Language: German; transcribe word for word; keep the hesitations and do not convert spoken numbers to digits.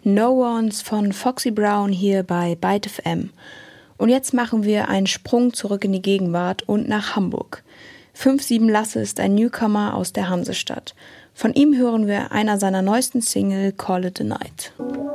No Ones von Foxy Brown hier bei Byte F M. Und jetzt machen wir einen Sprung zurück in die Gegenwart und nach Hamburg. fünf sieben Lasse ist ein Newcomer aus der Hansestadt. Von ihm hören wir einer seiner neuesten Single, Call It a Night.